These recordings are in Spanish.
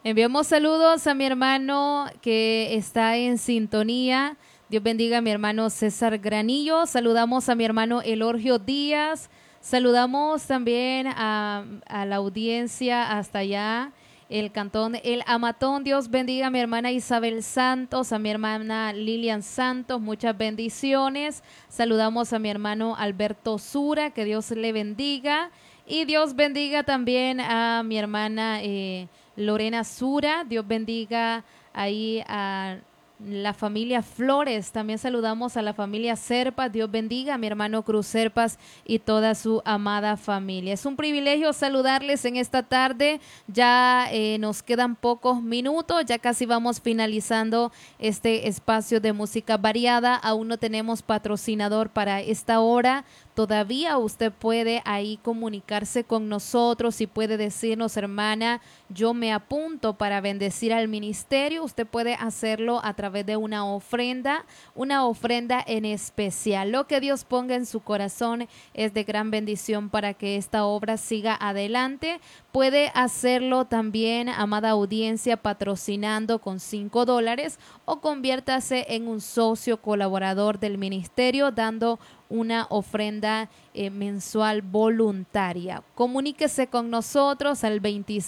Enviamos saludos a mi hermano que está en sintonía. Dios bendiga a mi hermano César Granillo. Saludamos a mi hermano Elorgio Díaz. Saludamos también a la audiencia hasta allá, el cantón El Amatón. Dios bendiga a mi hermana Isabel Santos, a mi hermana Lilian Santos. Muchas bendiciones. Saludamos a mi hermano Alberto Sura. Que Dios le bendiga. Y Dios bendiga también a mi hermana Lorena Sura. Dios bendiga ahí a la familia Flores. También saludamos a la familia Serpas. Dios bendiga a mi hermano Cruz Serpas y toda su amada familia. Es un privilegio saludarles en esta tarde. Ya nos quedan pocos minutos, ya casi vamos finalizando este espacio de música variada. Aún no tenemos patrocinador para esta hora. Todavía usted puede ahí comunicarse con nosotros y puede decirnos, hermana, yo me apunto para bendecir al ministerio. Usted puede hacerlo a través de una ofrenda en especial. Lo que Dios ponga en su corazón es de gran bendición para que esta obra siga adelante. Puede hacerlo también, amada audiencia, patrocinando con $5 o conviértase en un socio colaborador del ministerio dando una ofrenda mensual voluntaria. Comuníquese con nosotros al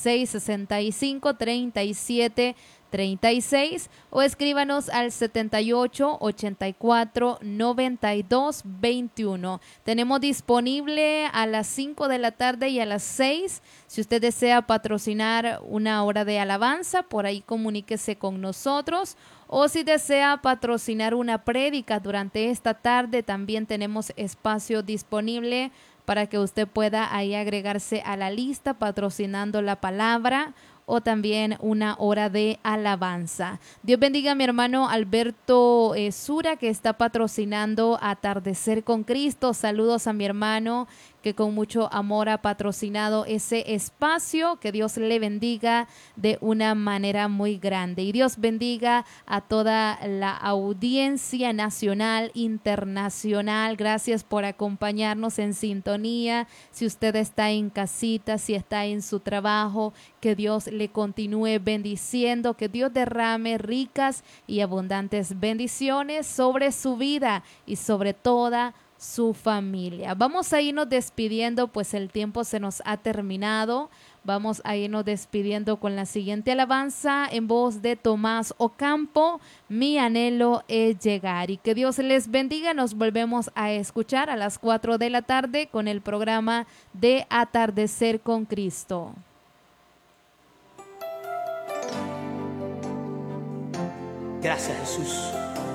2665-3736 o escríbanos al 7884-9221. Tenemos disponible a las 5 de la tarde y a las 6. Si usted desea patrocinar una hora de alabanza, por ahí comuníquese con nosotros. O si desea patrocinar una prédica durante esta tarde, también tenemos espacio disponible para que usted pueda ahí agregarse a la lista patrocinando la palabra o también una hora de alabanza. Dios bendiga a mi hermano Alberto Sura, que está patrocinando Atardecer con Cristo. Saludos a mi hermano que con mucho amor ha patrocinado ese espacio. Que Dios le bendiga de una manera muy grande. Y Dios bendiga a toda la audiencia nacional, internacional. Gracias por acompañarnos en sintonía. Si usted está en casita, si está en su trabajo, que Dios le continúe bendiciendo, que Dios derrame ricas y abundantes bendiciones sobre su vida y sobre toda su familia. Vamos a irnos despidiendo, pues el tiempo se nos ha terminado. Vamos a irnos despidiendo con la siguiente alabanza en voz de Tomás Ocampo. Mi anhelo es llegar. Y que Dios les bendiga. Nos volvemos a escuchar a las 4 de la tarde con el programa de Atardecer con Cristo. Gracias, Jesús.